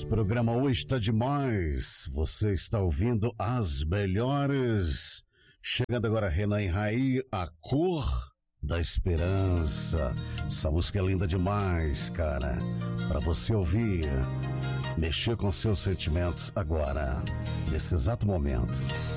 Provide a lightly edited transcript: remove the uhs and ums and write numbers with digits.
programa hoje está demais. Você está ouvindo as melhores. Chegando agora Renan e Raí, A Cor da Esperança. Essa música é linda demais, cara. Para você ouvir, mexer com seus sentimentos agora, nesse exato momento.